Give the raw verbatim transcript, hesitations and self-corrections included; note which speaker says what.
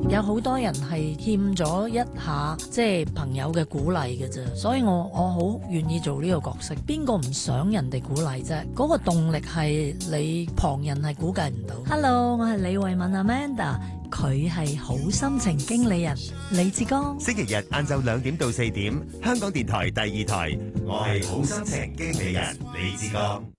Speaker 1: 有好多人係欠咗一下即係朋友嘅鼓勵嘅啫，所以我我好願意做呢個角色。邊個唔想人哋鼓勵啫？嗰個動力係你旁人係估計唔到。Hello， 我係李慧敏 Amanda， 佢係好心情經理人李志剛。
Speaker 2: 星期日晏晝兩點到四點，香港電台第二台，我係好心情經理人李志剛。